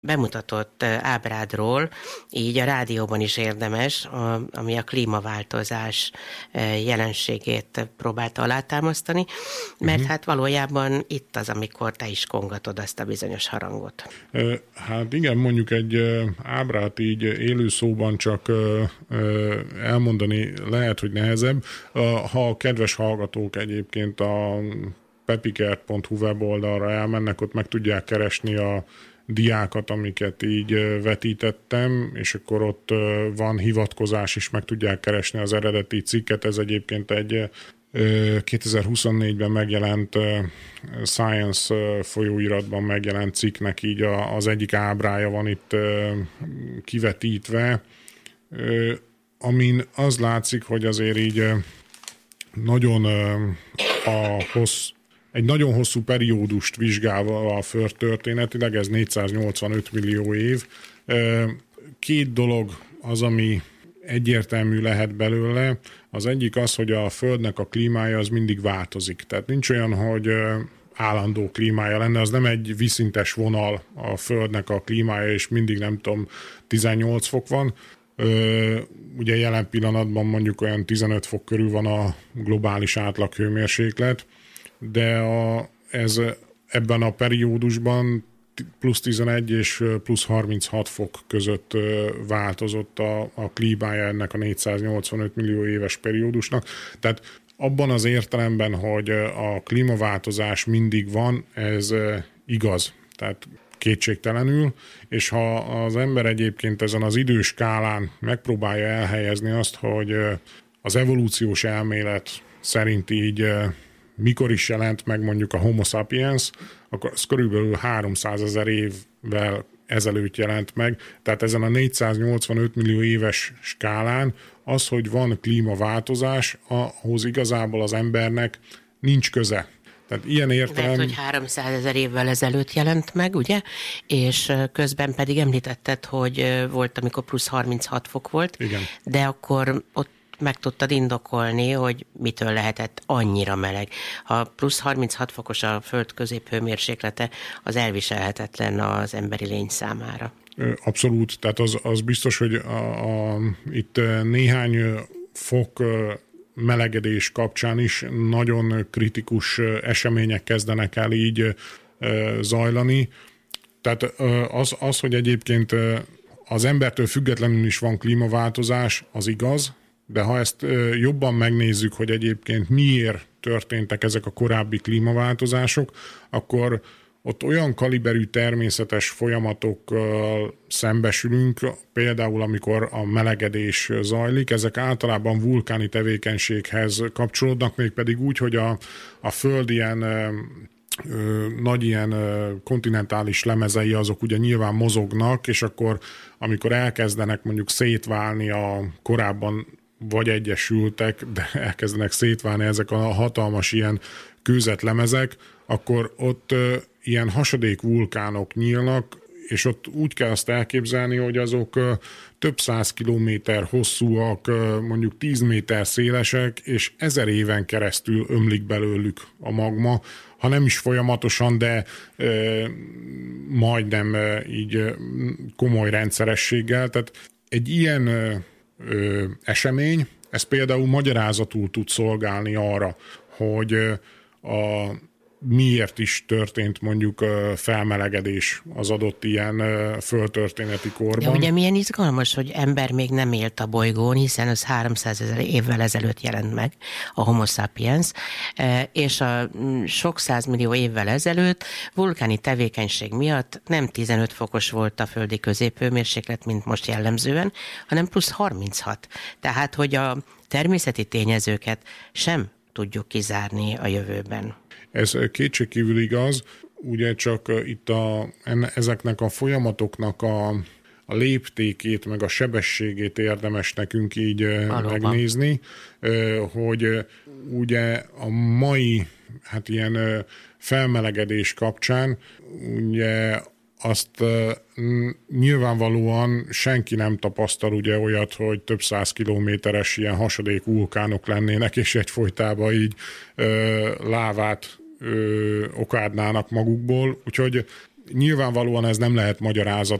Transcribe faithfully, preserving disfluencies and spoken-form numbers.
bemutatott ábrádról, így a rádióban is érdemes, ami a klímaváltozás jelenségét próbálta alátámasztani, mert uh-huh. hát valójában itt az, amikor te is kongatod azt a bizonyos harangot. Hát igen, mondjuk egy ábrát így élő szóban csak elmondani lehet, hogy nehezebb. Ha a kedves hallgatók egyébként a pepikert pont hu weboldalra elmennek, ott meg tudják keresni a diákat, amiket így vetítettem, és akkor ott van hivatkozás is, meg tudják keresni az eredeti cikket. Ez egyébként egy kétezer-huszonnégyben megjelent Science folyóiratban megjelent cikknek így az egyik ábrája van itt kivetítve, amin az látszik, hogy azért így nagyon a hossz egy nagyon hosszú periódust vizsgálva a Föld történetileg, ez négyszáznyolcvanöt millió év. Két dolog az, ami egyértelmű lehet belőle. Az egyik az, hogy a Földnek a klímája az mindig változik. Tehát nincs olyan, hogy állandó klímája lenne, az nem egy vízszintes vonal a Földnek a klímája, és mindig nem tudom, tizennyolc fok van. Ugye jelen pillanatban mondjuk olyan tizenöt fok körül van a globális átlaghőmérséklet, de a, ez ebben a periódusban plusz tizenegy és plusz harminchat fok között változott a, a klímája ennek a négyszáznyolcvanöt millió éves periódusnak. Tehát abban az értelemben, hogy a klímaváltozás mindig van, ez igaz. Tehát kétségtelenül, és ha az ember egyébként ezen az időskálán megpróbálja elhelyezni azt, hogy az evolúciós elmélet szerint így mikor is jelent meg mondjuk a Homo sapiens, akkor az körülbelül háromszázezer évvel ezelőtt jelent meg. Tehát ezen a négyszáznyolcvanöt millió éves skálán az, hogy van klímaváltozás, ahhoz igazából az embernek nincs köze. Tehát ilyen értelem... Mert hogy háromszázezer évvel ezelőtt jelent meg, ugye? És közben pedig említetted, hogy volt, amikor plusz harminchat fok volt. Igen. De akkor ott meg tudtad indokolni, hogy mitől lehetett annyira meleg. Ha plusz harminchat fokos a Föld középhőmérséklete, az elviselhetetlen az emberi lény számára. Abszolút, tehát az, az biztos, hogy a, a, itt néhány fok melegedés kapcsán is nagyon kritikus események kezdenek el így zajlani. Tehát az, az, hogy egyébként az embertől függetlenül is van klímaváltozás, az igaz, de ha ezt jobban megnézzük, hogy egyébként miért történtek ezek a korábbi klímaváltozások, akkor ott olyan kaliberű természetes folyamatokkal szembesülünk, például amikor a melegedés zajlik, ezek általában vulkáni tevékenységhez kapcsolódnak, mégpedig úgy, hogy a, a Föld ilyen ö, nagy ilyen ö, kontinentális lemezei azok ugye nyilván mozognak, és akkor amikor elkezdenek mondjuk szétválni a korábban vagy egyesültek, de elkezdenek szétválni ezek a hatalmas ilyen kőzetlemezek, akkor ott ö, ilyen hasadék vulkánok nyílnak, és ott úgy kell azt elképzelni, hogy azok ö, több száz kilométer hosszúak, ö, mondjuk tíz méter szélesek, és ezer éven keresztül ömlik belőlük a magma, ha nem is folyamatosan, de ö, majdnem ö, így ö, komoly rendszerességgel. Tehát egy ilyen ö, ö, esemény, ez például magyarázatul tud szolgálni arra, hogy ö, a miért is történt mondjuk felmelegedés az adott ilyen földtörténeti korban. De ugye milyen izgalmas, hogy ember még nem élt a bolygón, hiszen az háromszázezer évvel ezelőtt jelent meg, a Homo sapiens, és a sok százmillió évvel ezelőtt vulkáni tevékenység miatt nem tizenöt fokos volt a földi középhőmérséklet, mint most jellemzően, hanem plusz harminchat. Tehát, hogy a természeti tényezőket sem tudjuk kizárni a jövőben. Ez kétségkívül igaz, ugye csak itt a, ezeknek a folyamatoknak a, a léptékét, meg a sebességét érdemes nekünk így Valóban. megnézni, hogy ugye a mai hát ilyen felmelegedés kapcsán ugye azt nyilvánvalóan senki nem tapasztal ugye olyat, hogy több száz kilométeres ilyen hasadék vulkánok lennének, és egyfolytában így ö, lávát ö, okádnának magukból. Úgyhogy Nyilvánvalóan ez nem lehet magyarázat